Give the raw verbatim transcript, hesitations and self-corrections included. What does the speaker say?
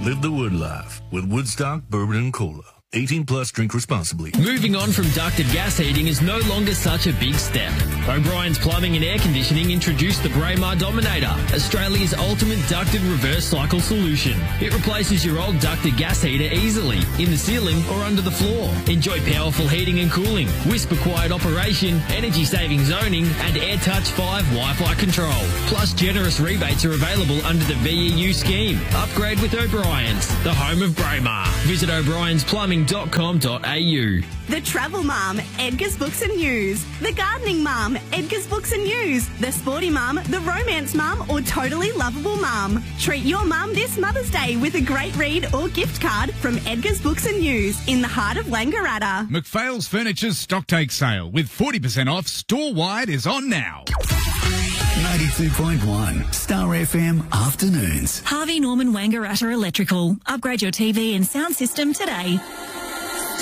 Live the Wood life with Woodstock Bourbon and Cola. eighteen plus, drink responsibly. Moving on from ducted gas heating is no longer such a big step. O'Brien's Plumbing and Air Conditioning introduced the Braemar Dominator, Australia's ultimate ducted reverse cycle solution. It replaces your old ducted gas heater easily, in the ceiling or under the floor. Enjoy powerful heating and cooling, whisper-quiet operation, energy-saving zoning, and AirTouch five Wi-Fi control. Plus, generous rebates are available under the V E U scheme. Upgrade with O'Brien's, the home of Braemar. Visit O'Brien's Plumbing dot com dot a u. The Travel Mum, Edgar's Books and News. The Gardening Mum, Edgar's Books and News. The Sporty Mum, The Romance Mum, or Totally Lovable Mum. Treat your mum this Mother's Day with a great read or gift card from Edgar's Books and News in the heart of Wangaratta. McPhail's Furniture's stocktake sale with forty percent off store-wide is on now. ninety-two point one Star F M Afternoons. Harvey Norman Wangaratta Electrical. Upgrade your T V and sound system today.